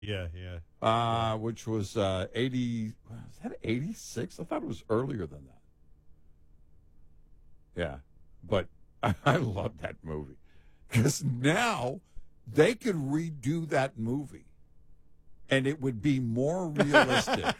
Yeah, yeah. which was 80. Was that 86? I thought it was earlier than that. Yeah, but I love that movie because now they could redo that movie and it would be more realistic.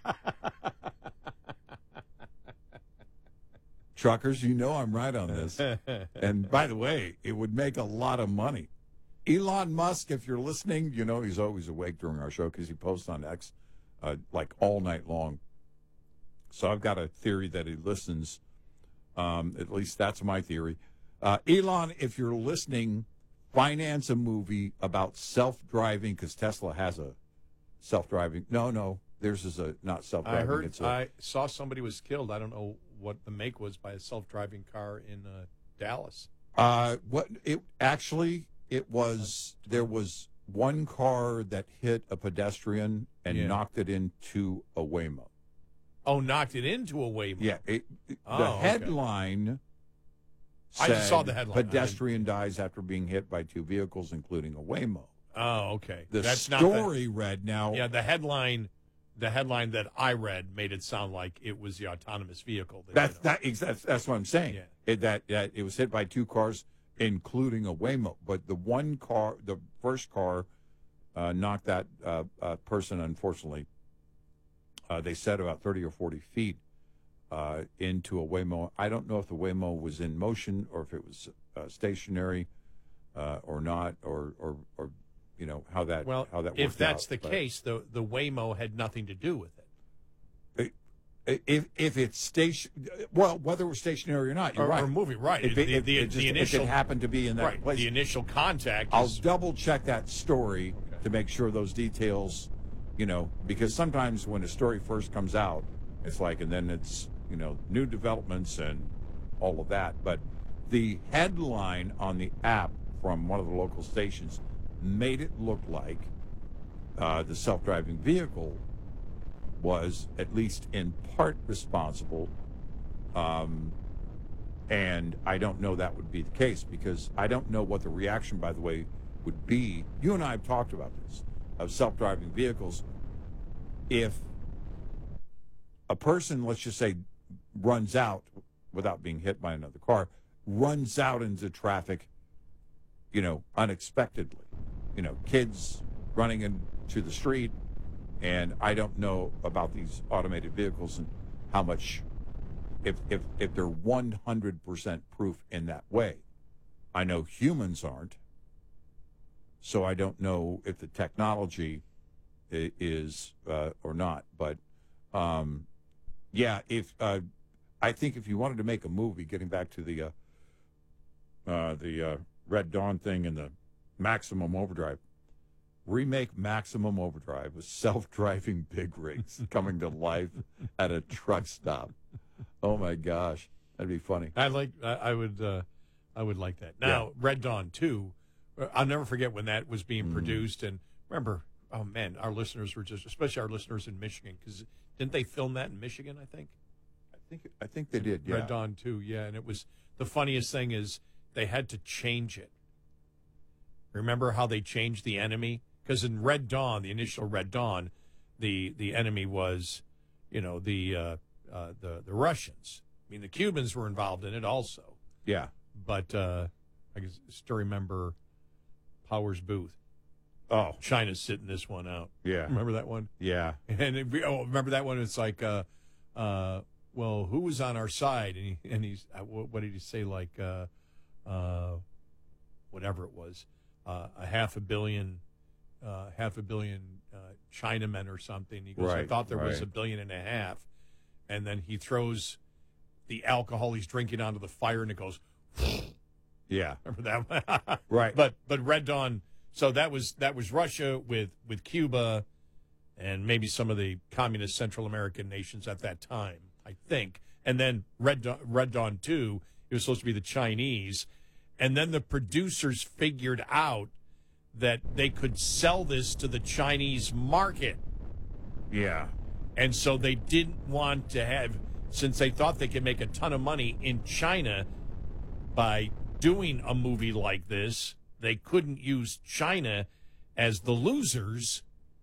Truckers, you know I'm right on this. And by the way, it would make a lot of money. Elon Musk, if you're listening, you know he's always awake during our show because he posts on X like all night long. So I've got a theory that he listens. At least that's my theory. Elon, if you're listening, finance a movie about self-driving because Tesla has a self-driving. No, theirs is not self-driving. I saw somebody was killed. I don't know what the make was by a self-driving car in Dallas. There was one car that hit a pedestrian and knocked it into a Waymo. Oh, knocked it into a Waymo. Yeah. The headline said, I just saw the headline. Pedestrian dies after being hit by two vehicles, including a Waymo. Oh, okay. That's story read now. Yeah, the headline that I read made it sound like it was the autonomous vehicle. That's what I'm saying. Yeah. That it was hit by two cars, including a Waymo. But the first car, knocked that person, unfortunately, they said about 30 or 40 feet into a Waymo. I don't know if the Waymo was in motion or if it was stationary or not, or you know how that worked out. If that's the case, the Waymo had nothing to do with it. If it's whether it was stationary or not, you're right. Or moving, right? If it happened to be in that place, the initial contact. I'll double check that story to make sure those details. You know, because sometimes when a story first comes out, it's like, and then it's, you know, new developments and all of that. But the headline on the app from one of the local stations made it look like the self-driving vehicle was at least in part responsible. And I don't know that would be the case because I don't know what the reaction, by the way, would be. You and I have talked about this. Of self-driving vehicles, if a person, let's just say, runs out without being hit by another car, runs out into traffic, you know, unexpectedly, you know, kids running into the street, and I don't know about these automated vehicles and how much, if they're 100% proof in that way. I know humans aren't. So I don't know if the technology is or not, but if I think if you wanted to make a movie, getting back to the Red Dawn thing and the Maximum Overdrive, remake Maximum Overdrive with self-driving big rigs coming to life at a truck stop. Oh my gosh, that'd be funny. I would like that. Now, Red Dawn 2. I'll never forget when that was being produced. And remember, oh, man, our listeners were especially our listeners in Michigan, because didn't they film that in Michigan, I think? I think they did, yeah. Red Dawn 2, yeah. And it was, the funniest thing is they had to change it. Remember how they changed the enemy? Because in Red Dawn, the initial Red Dawn, the enemy was, you know, the Russians. I mean, the Cubans were involved in it also. Yeah. But I still remember Powers Booth. Oh, China's sitting this one out. Yeah. Remember that one? Yeah. And remember that one? It's like, well, who was on our side? And he's what did he say? Like, whatever it was, a half a billion Chinamen or something. He goes, I thought there was 1.5 billion. And then he throws the alcohol he's drinking onto the fire, and it goes. Yeah, remember that one? Right. But Red Dawn. So that was Russia with Cuba, and maybe some of the communist Central American nations at that time, I think. And then Red Dawn 2, it was supposed to be the Chinese, and then the producers figured out that they could sell this to the Chinese market. Yeah. And so they didn't want to have, since they thought they could make a ton of money in China by doing a movie like this, they couldn't use China as the losers